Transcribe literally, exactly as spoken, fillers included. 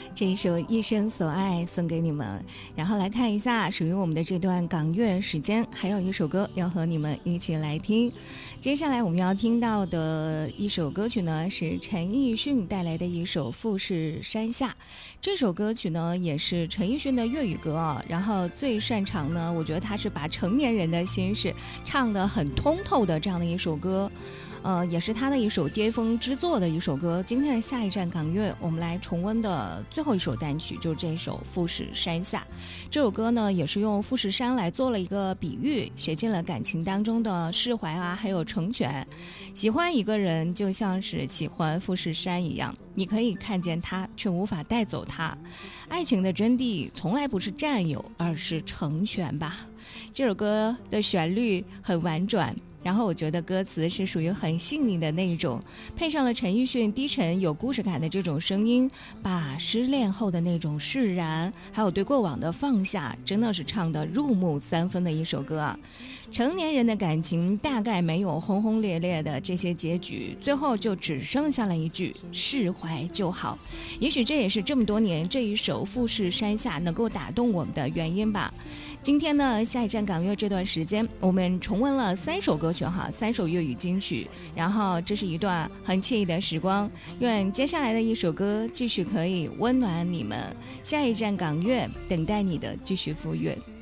这一首《一生所爱》送给你们。然后来看一下属于我们的这段港乐时间，还有一首歌要和你们一起来听。接下来我们要听到的一首歌曲呢，是陈奕迅带来的一首《富士山下》。这首歌曲呢也是陈奕迅的粤语歌啊，然后最擅长呢，我觉得他是把成年人的心事唱得很通透的这样的一首歌。呃，也是他的一首巅峰之作的一首歌。今天的下一站港乐，我们来重温的最后一首单曲就是这首《富士山下》。这首歌呢，也是用富士山来做了一个比喻，写进了感情当中的释怀啊，还有成全。喜欢一个人，就像是喜欢富士山一样，你可以看见他，却无法带走他。爱情的真谛，从来不是占有，而是成全吧。这首歌的旋律很婉转。然后我觉得歌词是属于很细腻的那种，配上了陈奕迅低沉有故事感的这种声音，把失恋后的那种释然，还有对过往的放下，真的是唱得入木三分的一首歌啊。成年人的感情大概没有轰轰烈烈的这些结局，最后就只剩下了一句释怀就好。也许这也是这么多年这一首《富士山下》能够打动我们的原因吧。今天呢，下一站港乐这段时间，我们重温了三首歌曲哈，三首粤语金曲，然后这是一段很惬意的时光。愿接下来的一首歌继续可以温暖你们。下一站港乐，等待你的继续赴约。